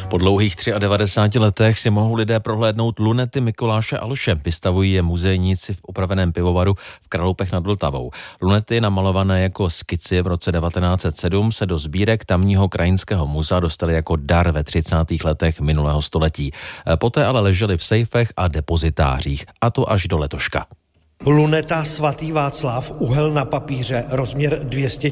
Po dlouhých 93 letech si mohou lidé prohlédnout lunety Mikuláše Alše. Vystavují je muzejníci v opraveném pivovaru v Kralupech nad Vltavou. Lunety, namalované jako skici v roce 1907, se do sbírek tamního krajinského muzea dostaly jako dar ve 30. letech minulého století. Poté ale ležely v sejfech a depozitářích, a to až do letoška. Luneta Svatý Václav, úhel na papíře, rozměr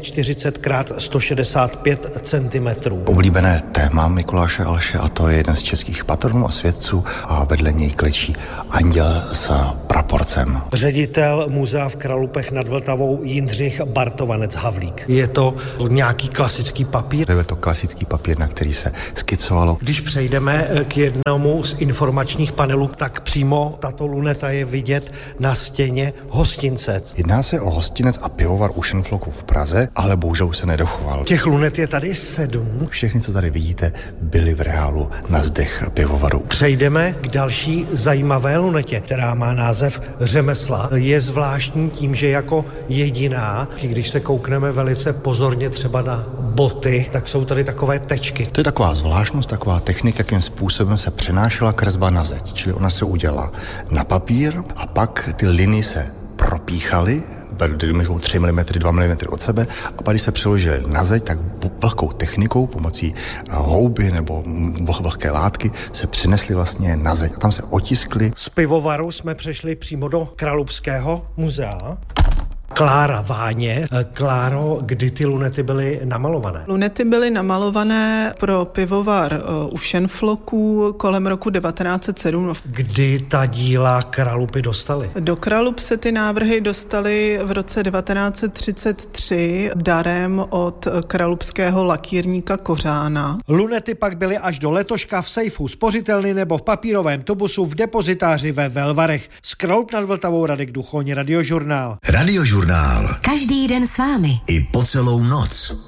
240x165 cm. Oblíbené téma Mikuláše Alše, a to je jeden z českých patronů a svědců, a vedle něj klečí anděl s praporcem. Ředitel muzea v Kralupech nad Vltavou Jindřich Bartovanec-Havlík. Je to nějaký klasický papír? Je to klasický papír, na který se skicovalo. Když přejdeme k jednomu z informačních panelů, tak přímo tato luneta je vidět na stěně hostince. Jedná se o hostinec a pivovar u Šenfloku v Praze, ale bohužel už se nedochoval. Těch lunet je tady 7. Všechny, co tady vidíte, byly v reálu na zdech pivovaru. Přejdeme k další zajímavé lunetě, která má název Řemesla. Je zvláštní tím, že jako jediná, když se koukneme velice pozorně třeba na boty, tak jsou tady takové tečky. To je taková zvláštnost, taková technika, jakým způsobem se přenášela kresba na zeď. Čili ona se udělala na papír a pak ty linie se propíchaly, dejme 3 mm, 2 mm od sebe, a pak když se přeložili na zeď, tak velkou technikou pomocí houby nebo vlhké látky se přinesly vlastně na zeď a tam se otiskly. Z pivovaru jsme přešli přímo do Kralupského muzea. Klára Váně. Kláro, kdy ty lunety byly namalované? Lunety byly namalované pro pivovar u Šenfloků kolem roku 1907. Kdy ta díla Kralupy dostaly? Do Kralup se ty návrhy dostaly v roce 1933 darem od kralupského lakírníka Kořána. Lunety pak byly až do letoška v sejfu spořitelny nebo v papírovém tubusu v depozitáři ve Velvarech. Z Kralup nad Vltavou Radek Duchoň, Radiožurnál. Radiožurnál. Každý den s vámi. I po celou noc.